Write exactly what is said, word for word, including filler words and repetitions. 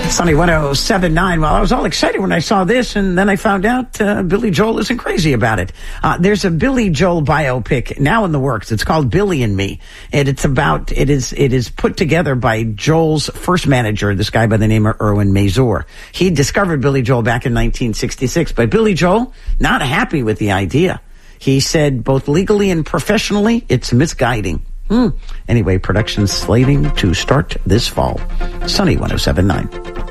Sunny one oh seven point nine. Well, I was all excited when I saw this, and then I found out uh, Billy Joel isn't crazy about it. Uh, there's a Billy Joel biopic now in the works. It's called Billy and Me, and it's about it is it is put together by Joel's first manager, this guy by the name of Erwin Mazur. He discovered Billy Joel back in nineteen sixty-six, but Billy Joel not happy with the idea. He said both legally and professionally, it's misguiding. Hmm. Anyway, production's slating to start this fall. Sunny one oh seven point nine.